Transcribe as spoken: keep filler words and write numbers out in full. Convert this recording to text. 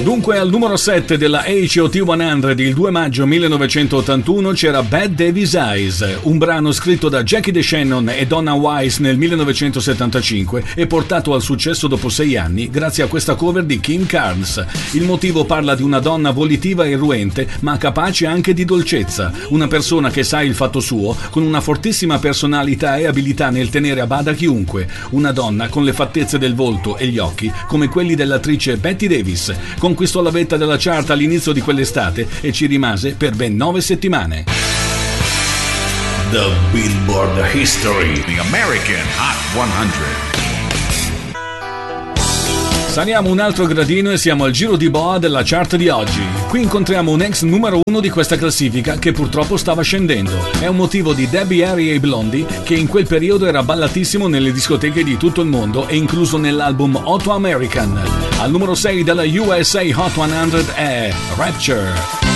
Dunque al numero sette della H O T cento il due maggio millenovecentottantuno c'era Bad Davis Eyes, un brano scritto da Jackie DeShannon e Donna Wise nel millenovecentosettantacinque e portato al successo dopo sei anni grazie a questa cover di Kim Carnes. Il motivo parla di una donna volitiva e irruente ma capace anche di dolcezza, una persona che sa il fatto suo, con una fortissima personalità e abilità nel tenere a bada chiunque, una donna con le fattezze del volto e gli occhi come quelli dell'attrice Bette Davis. Conquistò la vetta della chart all'inizio di quell'estate e ci rimase per ben nove settimane. The Billboard History, the American Hot cento. Saliamo un altro gradino e siamo al giro di boa della chart di oggi. Qui incontriamo un ex numero uno di questa classifica che purtroppo stava scendendo. È un motivo di Debbie Harry e i Blondie, che in quel periodo era ballatissimo nelle discoteche di tutto il mondo e incluso nell'album Hot American. Al numero sei della U S A Hot cento è Rapture.